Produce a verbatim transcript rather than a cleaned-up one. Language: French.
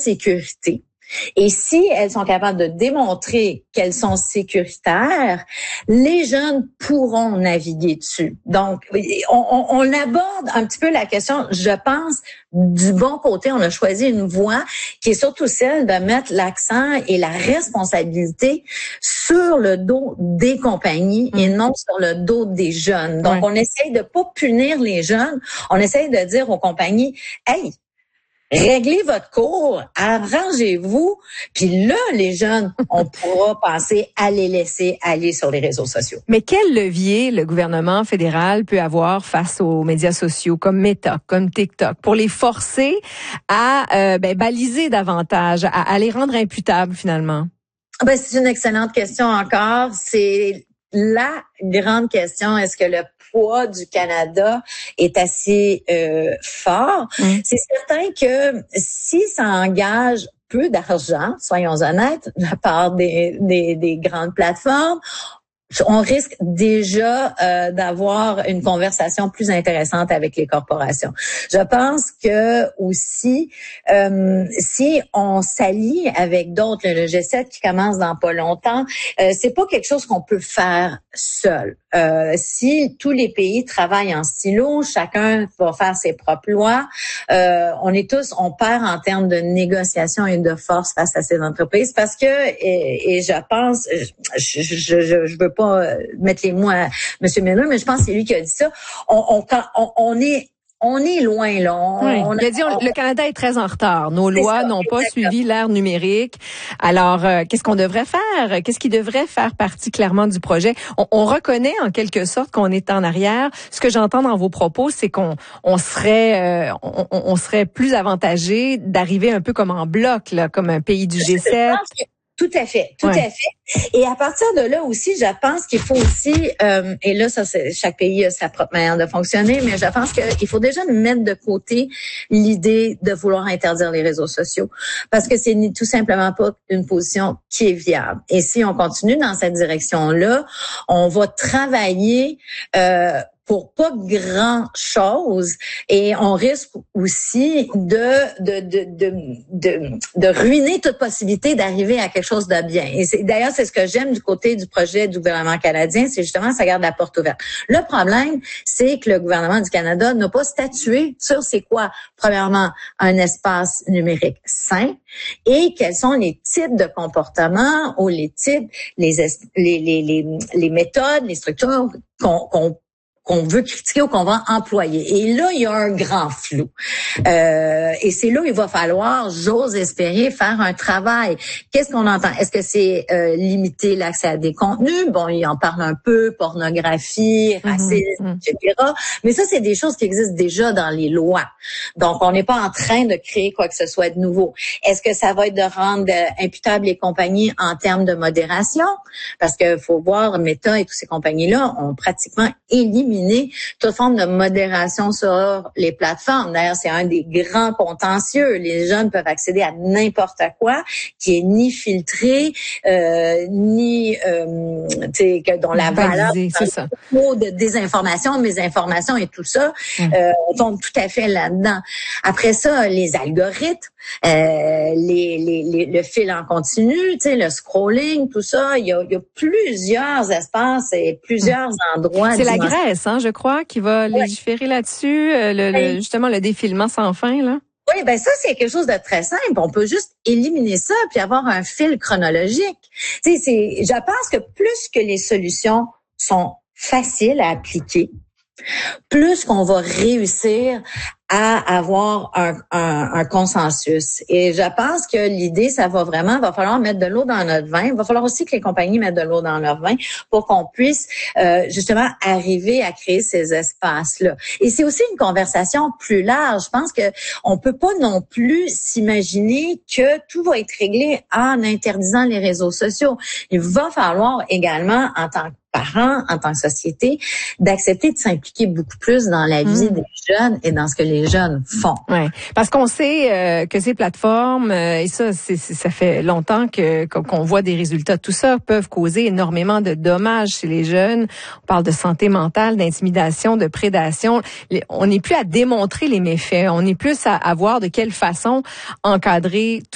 sécurité. Et si elles sont capables de démontrer qu'elles sont sécuritaires, les jeunes pourront naviguer dessus. Donc, on, on, on aborde un petit peu la question, je pense, du bon côté. On a choisi une voie qui est surtout celle de mettre l'accent et la responsabilité sur le dos des compagnies et non sur le dos des jeunes. Donc, ouais. on essaye de pas punir les jeunes. On essaye de dire aux compagnies, hey, réglez votre cours, arrangez-vous, puis là, les jeunes, on pourra penser à les laisser aller sur les réseaux sociaux. Mais quel levier le gouvernement fédéral peut avoir face aux médias sociaux comme Meta, comme TikTok, pour les forcer à euh, ben, baliser davantage, à, à les rendre imputables finalement? Ben, c'est une excellente question encore. C'est la grande question. Est-ce que le poids du Canada est assez euh, fort? Mmh. C'est certain que si ça engage peu d'argent, soyons honnêtes, de la part des, des, des grandes plateformes, on risque déjà euh, d'avoir une conversation plus intéressante avec les corporations. Je pense que aussi, euh, si on s'allie avec d'autres, le G sept qui commence dans pas longtemps, euh, c'est pas quelque chose qu'on peut faire seul. Euh, si tous les pays travaillent en silo, chacun va faire ses propres lois, euh, on est tous, on perd en termes de négociation et de force face à ces entreprises parce que, et, et je pense, je, je, je, je veux pas mettre les mots à M. Miller, mais je pense que c'est lui qui a dit ça. On, on, on, on est On est loin, là. On, oui, on a, dit, on, le Canada est très en retard. Nos lois n'ont pas suivi l'ère numérique. Alors, euh, qu'est-ce qu'on devrait faire? Qu'est-ce qui devrait faire partie clairement du projet? On, on reconnaît en quelque sorte qu'on est en arrière. Ce que j'entends dans vos propos, c'est qu'on on serait, euh, on, on serait plus avantagé d'arriver un peu comme en bloc, là, comme un pays du G sept. Tout à fait, tout ouais. à fait. Et à partir de là aussi, je pense qu'il faut aussi, euh, et là, ça, c'est, chaque pays a sa propre manière de fonctionner, mais je pense qu'il faut déjà mettre de côté l'idée de vouloir interdire les réseaux sociaux, parce que c'est tout simplement pas une position qui est viable. Et si on continue dans cette direction-là, on va travailler euh, pour pas grand chose et on risque aussi de de de de de, de ruiner toute possibilité d'arriver à quelque chose de bien. Et c'est, d'ailleurs, c'est ce que j'aime du côté du projet du gouvernement canadien, c'est justement ça garde la porte ouverte. Le problème, c'est que le gouvernement du Canada n'a pas statué sur c'est quoi, premièrement, un espace numérique sain et quels sont les types de comportements ou les types, les les les les, les méthodes, les structures qu'on qu'on qu'on veut critiquer ou qu'on va employer. Et là, il y a un grand flou. Euh, et c'est là où il va falloir, j'ose espérer, faire un travail. Qu'est-ce qu'on entend? Est-ce que c'est euh, limiter l'accès à des contenus? Bon, il en parle un peu, pornographie, racisme, mmh, et cetera. Mais ça, c'est des choses qui existent déjà dans les lois. Donc, on n'est pas en train de créer quoi que ce soit de nouveau. Est-ce que ça va être de rendre euh, imputables les compagnies en termes de modération? Parce que faut voir, Meta et toutes ces compagnies-là ont pratiquement éliminé toute forme de modération sur les plateformes. D'ailleurs, c'est un des grands contentieux. Les jeunes peuvent accéder à n'importe quoi qui est ni filtré, euh, ni euh, tu sais que dont la valeur c'est ça. de désinformation, mésinformation et tout ça mmh. euh, tombe tout à fait là-dedans. Après ça, les algorithmes, euh, les, les, les le fil en continu, tu sais, le scrolling, tout ça, il y a, il y a plusieurs espaces et plusieurs mmh. endroits. C'est la Grèce. Hein, je crois, qui va légiférer ouais. là-dessus, euh, le, le, justement le défilement sans fin, là. Oui, ben ça, c'est quelque chose de très simple. On peut juste éliminer ça puis avoir un fil chronologique. Tu sais, c'est, je pense que plus que les solutions sont faciles à appliquer, plus qu'on va réussir à avoir un, un, un consensus. Et je pense que l'idée, ça va vraiment, va falloir mettre de l'eau dans notre vin. Il va falloir aussi que les compagnies mettent de l'eau dans leur vin pour qu'on puisse euh, justement arriver à créer ces espaces-là. Et c'est aussi une conversation plus large. Je pense que on peut pas non plus s'imaginer que tout va être réglé en interdisant les réseaux sociaux. Il va falloir également, en tant que parents, en tant que société, d'accepter de s'impliquer beaucoup plus dans la vie mmh. des jeunes et dans ce que les jeunes font. Ouais, parce qu'on sait euh, que ces plateformes, euh, et ça, c'est, c'est, ça fait longtemps que qu'on voit des résultats, tout ça peuvent causer énormément de dommages chez les jeunes. On parle de santé mentale, d'intimidation, de prédation. On n'est plus à démontrer les méfaits, on est plus à, à voir de quelle façon encadrer